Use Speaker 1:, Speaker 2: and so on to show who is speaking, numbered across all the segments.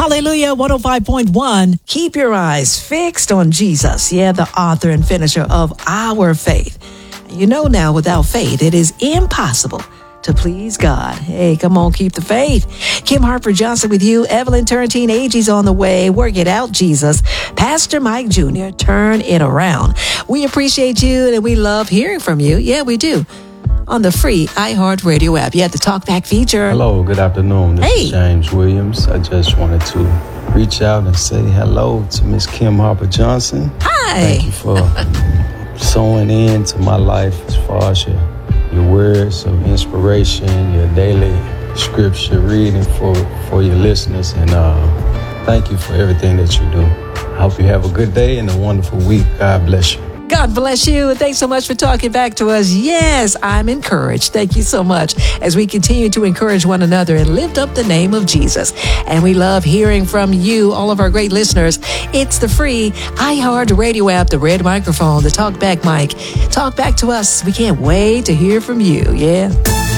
Speaker 1: Hallelujah 105.1. Keep your eyes fixed on Jesus. Yeah, the author and finisher of our faith. You know now, without faith, it is impossible to please God. Hey, come on, keep the faith. Kim Harper Johnson with you. Evelyn Turrentine Agee's on the way. Work it out, Jesus. Pastor Mike Jr., turn it around. We appreciate you and we love hearing from you. Yeah, we do. On the free iHeartRadio app. You have the Talkback feature.
Speaker 2: Hello, good afternoon. This is James Williams. I just wanted to reach out and say hello to Miss Kim Harper Johnson.
Speaker 1: Hi.
Speaker 2: Thank you for sewing into my life as far as your words of inspiration, your daily scripture reading for your listeners. And thank you for everything that you do. I hope you have a good day and a wonderful week. God bless you.
Speaker 1: God bless you. And thanks so much for talking back to us. Yes, I'm encouraged. Thank you so much as we continue to encourage one another and lift up the name of Jesus. And we love hearing from you, all of our great listeners. It's the free iHeartRadio app, the red microphone, the Talkback mic. Talk back to us. We can't wait to hear from you. Yeah.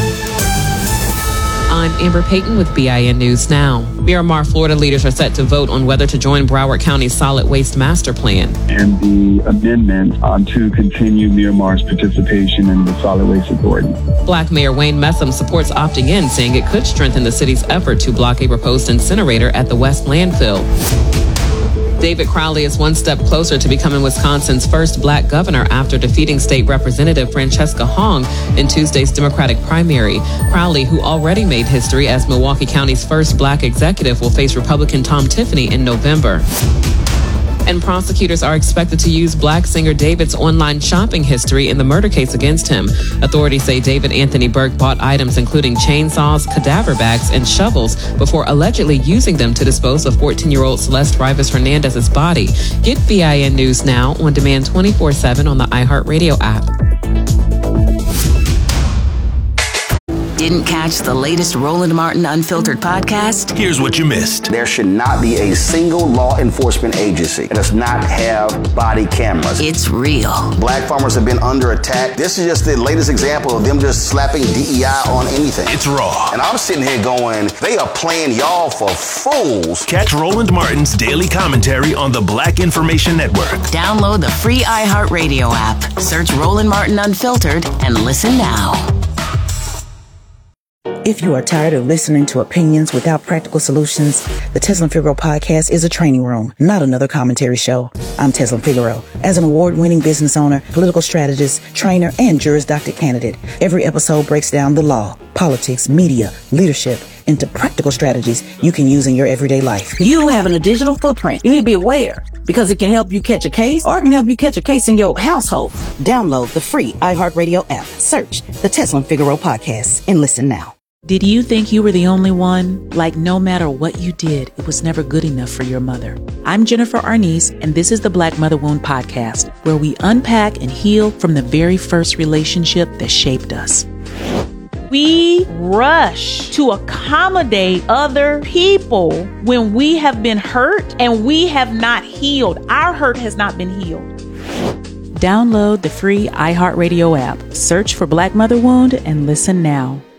Speaker 3: I'm Amber Payton with BIN News Now. Miramar, Florida leaders are set to vote on whether to join Broward County's solid waste master plan.
Speaker 4: And the amendment to continue Miramar's participation in the solid waste authority.
Speaker 3: Black Mayor Wayne Messam supports opting in, saying it could strengthen the city's effort to block a proposed incinerator at the West landfill. David Crowley is one step closer to becoming Wisconsin's first black governor after defeating State Representative Francesca Hong in Tuesday's Democratic primary. Crowley, who already made history as Milwaukee County's first black executive, will face Republican Tom Tiffany in November. And prosecutors are expected to use black singer David's online shopping history in the murder case against him. Authorities say David Anthony Burke bought items including chainsaws, cadaver bags, and shovels before allegedly using them to dispose of 14-year-old Celeste Rivas Hernandez's body. Get BIN News Now on demand 24/7 on the iHeartRadio app.
Speaker 5: Didn't catch the latest Roland Martin Unfiltered podcast?
Speaker 6: Here's what you missed.
Speaker 7: There should not be a single law enforcement agency that does not have body cameras.
Speaker 5: It's real.
Speaker 7: Black farmers have been under attack. This is just the latest example of them just slapping DEI on anything.
Speaker 6: It's raw.
Speaker 7: And I'm sitting here going, they are playing y'all for fools.
Speaker 6: Catch Roland Martin's daily commentary on the Black Information Network.
Speaker 5: Download the free iHeartRadio app. Search Roland Martin Unfiltered and listen now.
Speaker 8: If you are tired of listening to opinions without practical solutions, the Teslin Figaro podcast is a training room, not another commentary show. I'm Teslin Figaro. As an award-winning business owner, political strategist, trainer, and Juris Doctor candidate, every episode breaks down the law, politics, media, leadership, into practical strategies you can use in your everyday life.
Speaker 9: You having a digital footprint, you need to be aware because it can help you catch a case or it can help you catch a case in your household.
Speaker 8: Download the free iHeartRadio app. Search the Teslin Figaro podcast and listen now.
Speaker 10: Did you think you were the only one? Like no matter what you did, it was never good enough for your mother. I'm Jennifer Arnice, and this is the Black Mother Wound Podcast, where we unpack and heal from the very first relationship that shaped us.
Speaker 11: We rush to accommodate other people when we have been hurt and we have not healed. Our hurt has not been healed.
Speaker 10: Download the free iHeartRadio app. Search for Black Mother Wound and listen now.